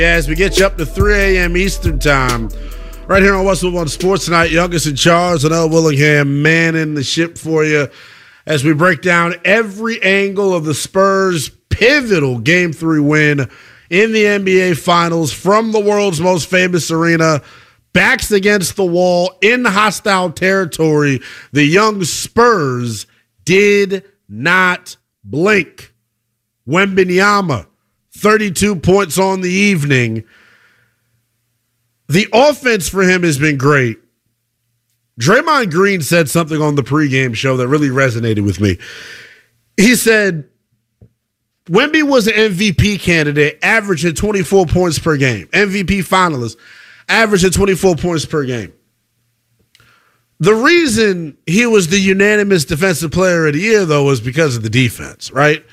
As we get you up to 3 a.m. Eastern time, right here on What's Move on Sports Tonight, Youngest and Charles and L. Willingham manning the ship for you as we break down every angle of the Spurs' pivotal Game 3 win in the NBA Finals from the world's most famous arena, backs against the wall in hostile territory. The young Spurs did not blink. Wembanyama, 32 points on the evening. The offense for him has been great. Draymond Green said something on the pregame show that really resonated with me. He said, Wemby was an MVP candidate, averaging 24 points per game. MVP finalist, averaging 24 points per game. The reason he was the unanimous defensive player of the year, though, was because of the defense, right?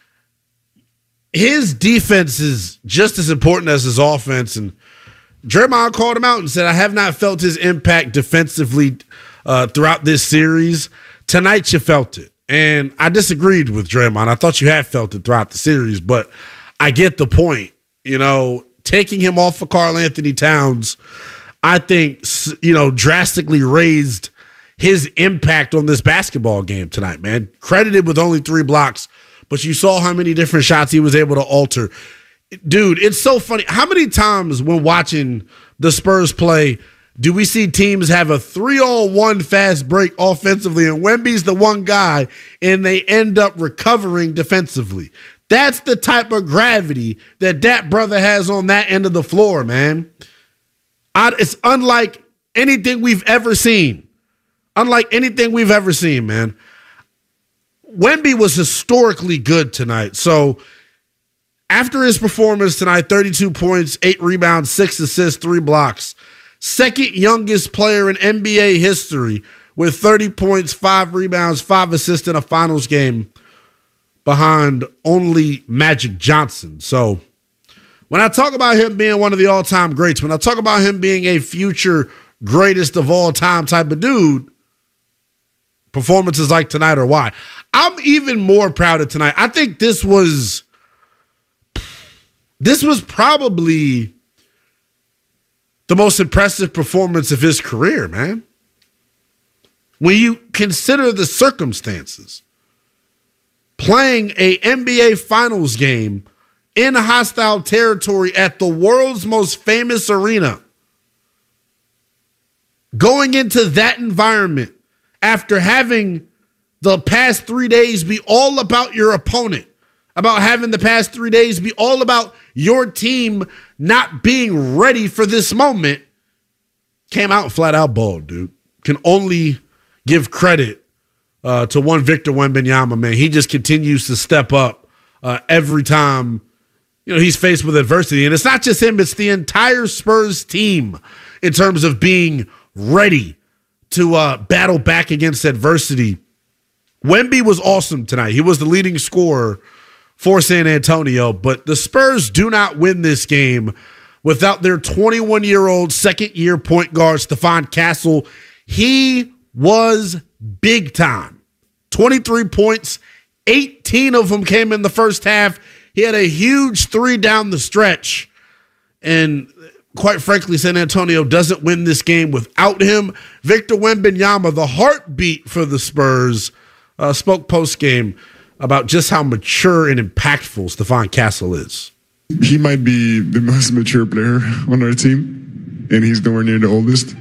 His defense is just as important as his offense, and Draymond called him out and said, I have not felt his impact defensively throughout this series. Tonight you felt it. And I disagreed with Draymond. I thought you had felt it throughout the series, but I get the point. You know, taking him off of Karl Anthony Towns, I think, drastically raised his impact on this basketball game tonight, man. Credited with only 3 blocks, but you saw how many different shots he was able to alter. Dude, it's so funny. How many times when watching the Spurs play do we see teams have a 3-on-1 fast break offensively, and Wemby's the one guy, and they end up recovering defensively? That's the type of gravity that brother has on that end of the floor, man. It's unlike anything we've ever seen. Unlike anything we've ever seen, man. Wemby was historically good tonight. So after his performance tonight, 32 points, 8 rebounds, 6 assists, 3 blocks. Second youngest player in NBA history with 30 points, 5 rebounds, 5 assists in a finals game behind only Magic Johnson. So when I talk about him being one of the all-time greats, when I talk about him being a future greatest of all time type of dude, performances like tonight are why. I'm even more proud of tonight. I think this was probably the most impressive performance of his career, man. When you consider the circumstances, playing a NBA Finals game in hostile territory at the world's most famous arena, going into that environment after having the past 3 days be all about your opponent, about having the past 3 days be all about your team not being ready for this moment, came out flat out bald, dude. Can only give credit to one Victor Wembanyama, man. He just continues to step up every time he's faced with adversity. And it's not just him, it's the entire Spurs team in terms of being ready to battle back against adversity. Wemby was awesome tonight. He was the leading scorer for San Antonio, but the Spurs do not win this game without their 21-year-old second-year point guard, Stephon Castle. He was big time. 23 points, 18 of them came in the first half. He had a huge 3 down the stretch. And quite frankly, San Antonio doesn't win this game without him. Victor Wembanyama, the heartbeat for the Spurs, spoke post-game about just how mature and impactful Stephon Castle is. He might be the most mature player on our team, and he's nowhere near the oldest.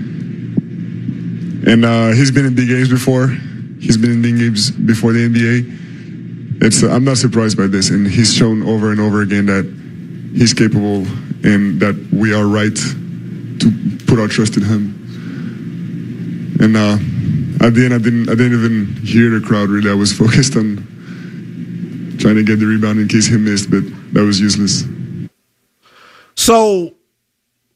And he's been in big games before. He's been in big games before the NBA. I'm not surprised by this, and he's shown over and over again that he's capable and that we are right to put our trust in him. And at the end, I didn't even hear the crowd really. I was focused on trying to get the rebound in case he missed, but that was useless. So